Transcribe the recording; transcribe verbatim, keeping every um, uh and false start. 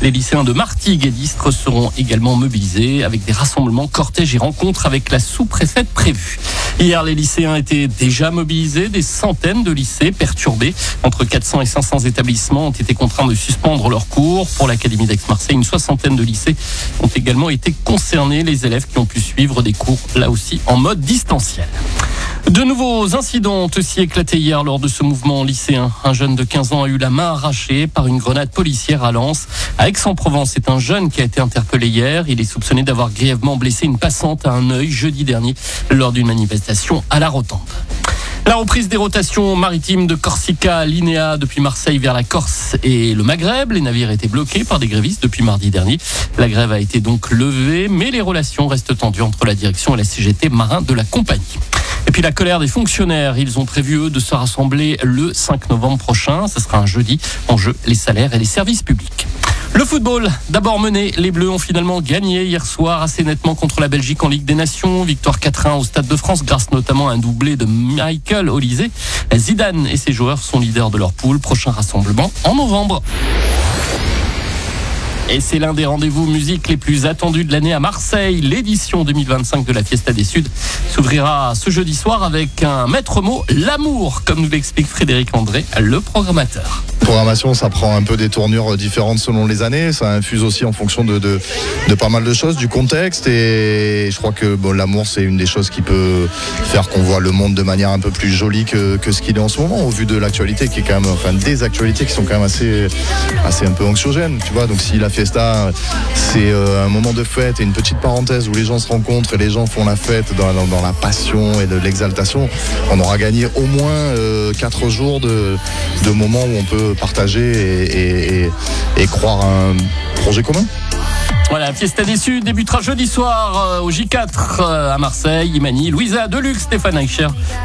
Les lycéens de Martigues et d'Istres seront également mobilisés avec des rassemblements, cortèges et rencontres avec la sous-préfète prévue. Hier, les lycéens étaient déjà mobilisés. Des centaines de lycées perturbés. Entre quatre cents et cinq cents établissements ont été contraints de suspendre leurs cours. Pour l'Académie d'Aix-Marseille, une soixantaine de lycées ont également été concernés. Les élèves qui ont pu suivre des cours, là aussi, en mode distanciel. De nouveaux incidents ont aussi éclaté hier lors de ce mouvement lycéen. Un jeune de quinze ans a eu la main arrachée par une grenade policière à Lens. À Aix-en-Provence, c'est un jeune qui a été interpellé hier. Il est soupçonné d'avoir grièvement blessé une passante à un œil jeudi dernier lors d'une manifestation à la Rotonde. La reprise des rotations maritimes de Corsica à Linéa depuis Marseille vers la Corse et le Maghreb. Les navires étaient bloqués par des grévistes depuis mardi dernier. La grève a été donc levée, mais les relations restent tendues entre la direction et la C G T marin de la compagnie. Et puis la colère des fonctionnaires. Ils ont prévu, eux, de se rassembler le cinq novembre prochain. Ce sera un jeudi. En jeu, les salaires et les services publics. Le football, d'abord mené, les Bleus ont finalement gagné hier soir assez nettement contre la Belgique en Ligue des Nations. Victoire quatre un au Stade de France grâce notamment à un doublé de Michael Olise. Zidane et ses joueurs sont leaders de leur poule. Prochain rassemblement en novembre. Et c'est l'un des rendez-vous musique les plus attendus de l'année à Marseille. L'édition deux mille vingt-cinq de la Fiesta des Suds s'ouvrira ce jeudi soir avec un maître mot, l'amour, comme nous l'explique Frédéric André, le programmateur. Programmation, ça prend un peu des tournures différentes selon les années, ça infuse aussi en fonction de, de, de pas mal de choses, du contexte, et je crois que bon, l'amour c'est une des choses qui peut faire qu'on voit le monde de manière un peu plus jolie que, que ce qu'il est en ce moment, au vu de l'actualité qui est quand même, enfin des actualités qui sont quand même assez, assez un peu anxiogènes, tu vois. Donc si la Fiesta c'est euh, un moment de fête et une petite parenthèse où les gens se rencontrent et les gens font la fête dans, dans, dans la passion et de l'exaltation, on aura gagné au moins euh, quatre jours de, de moments où on peut partager et, et, et, et croire à un projet commun. Voilà, Fiesta des Suds débutera jeudi soir euh, au J quatre euh, à Marseille. Imani, Louisa Deluxe, Stéphane Eicher.